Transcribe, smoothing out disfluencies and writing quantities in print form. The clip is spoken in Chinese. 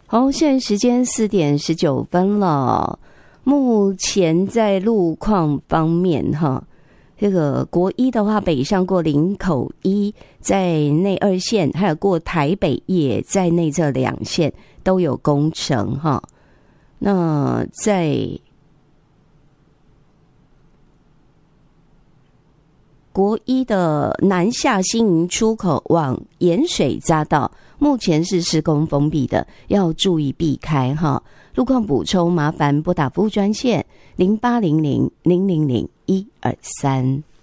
好，现在时间4:19了。目前在路况方面哈，这个国一的话，北上过林口一，在内2线，还有过台北也在内这2线都有工程哈。那在国一的南下新营出口往盐水匝道，目前是施工封闭的，要注意避开哈。路况补充，麻烦拨打服务专线0800-000-123。